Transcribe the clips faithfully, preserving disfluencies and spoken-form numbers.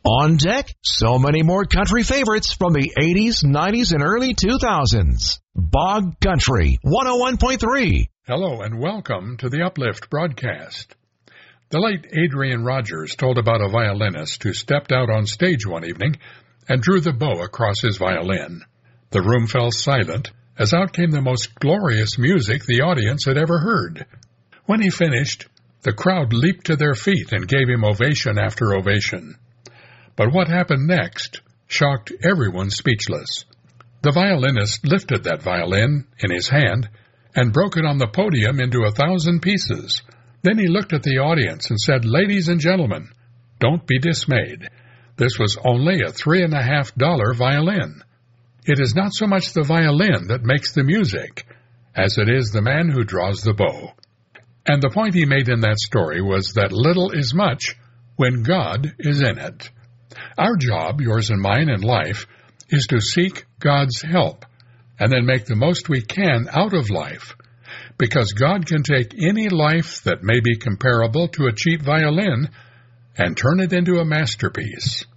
On deck, so many more country favorites from the eighties, nineties, and early two thousands. Bog Country, one oh one point three. Hello and welcome to the Uplift broadcast. The late Adrian Rogers told about a violinist who stepped out on stage one evening and drew the bow across his violin. The room fell silent as out came the most glorious music the audience had ever heard. When he finished, the crowd leaped to their feet and gave him ovation after ovation. But what happened next shocked everyone speechless. The violinist lifted that violin in his hand and broke it on the podium into a thousand pieces. Then he looked at the audience and said, "Ladies and gentlemen, don't be dismayed. This was only a three and a half dollar violin. It is not so much the violin that makes the music as it is the man who draws the bow." And the point he made in that story was that little is much when God is in it. Our job, yours and mine in life, is to seek God's help and then make the most we can out of life, because God can take any life that may be comparable to a cheap violin and turn it into a masterpiece.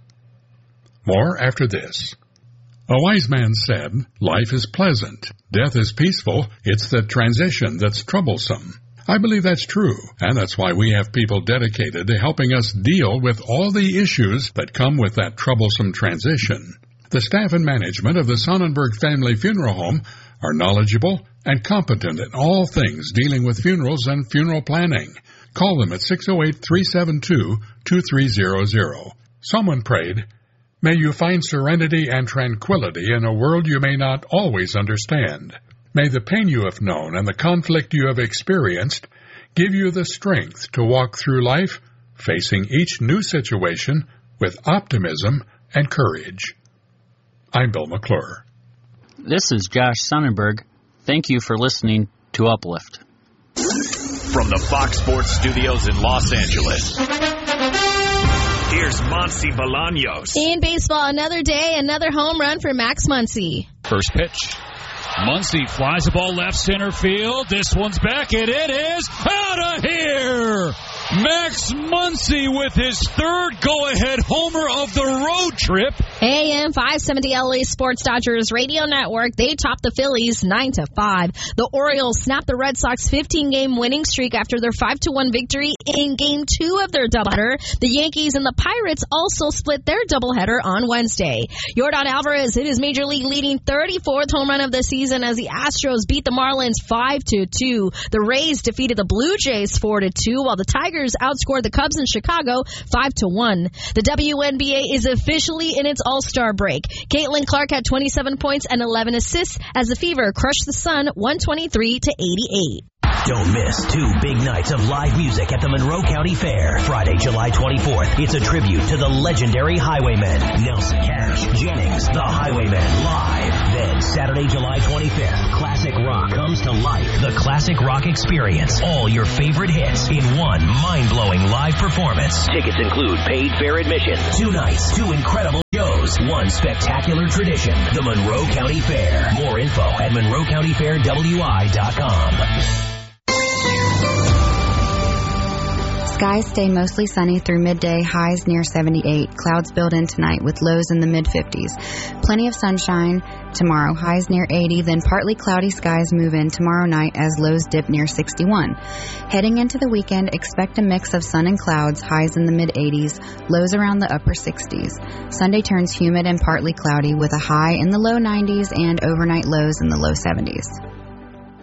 More after this. A wise man said, "Life is pleasant, death is peaceful, it's the transition that's troublesome." I believe that's true, and that's why we have people dedicated to helping us deal with all the issues that come with that troublesome transition. The staff and management of the Sonnenberg Family Funeral Home are knowledgeable and competent in all things dealing with funerals and funeral planning. Call them at six oh eight, three seven two, two three zero zero. Someone prayed, "May you find serenity and tranquility in a world you may not always understand. May the pain you have known and the conflict you have experienced give you the strength to walk through life, facing each new situation with optimism and courage." I'm Bill McClure. This is Josh Sonnenberg. Thank you for listening to Uplift. From the Fox Sports Studios in Los Angeles, here's Muncy Bolaños. In baseball, another day, another home run for Max Muncy. First pitch. Muncy flies the ball left center field. This one's back, and it is out of here. Max Muncy with his third go-ahead homer of the road trip. A M five seventy L A Sports Dodgers Radio Network. They topped the Phillies nine to five. The Orioles snapped the Red Sox fifteen-game winning streak after their five to one victory in Game two of their doubleheader. The Yankees and the Pirates also split their doubleheader on Wednesday. Yordan Alvarez hit his Major League leading thirty-fourth home run of the season as the Astros beat the Marlins five to two. The Rays defeated the Blue Jays four to two, while the Tigers outscored the Cubs in Chicago five to one. The W N B A is officially in its All-Star break. Caitlin Clark had twenty-seven points and eleven assists as the Fever crushed the Sun one twenty-three to eighty-eight. Don't miss two big nights of live music at the Monroe County Fair. Friday, July twenty-fourth, it's a tribute to the legendary Highwaymen. Nelson Cash, Jennings, the Highwaymen, live. Then, Saturday, July twenty-fifth, classic rock comes to life. The Classic Rock Experience. All your favorite hits in one mind-blowing live performance. Tickets include paid fair admission. Two nights, two incredible shows, one spectacular tradition. The Monroe County Fair. More info at monroe county fair w i dot com. Skies stay mostly sunny through midday, highs near seventy-eight. Clouds build in tonight with lows in the mid-fifties. Plenty of sunshine tomorrow, highs near eighty, then partly cloudy skies move in tomorrow night as lows dip near sixty-one. Heading into the weekend, expect a mix of sun and clouds, highs in the mid-eighties, lows around the upper sixties. Sunday turns humid and partly cloudy with a high in the low nineties and overnight lows in the low seventies.